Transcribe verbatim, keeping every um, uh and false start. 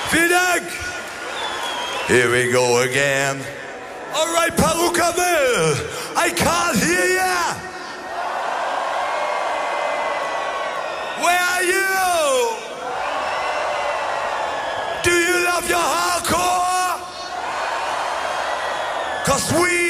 Vielen Dank. Here we go again. All right, Perukaville, I can't hear ya. Where are you? Do you love your hardcore? Cause we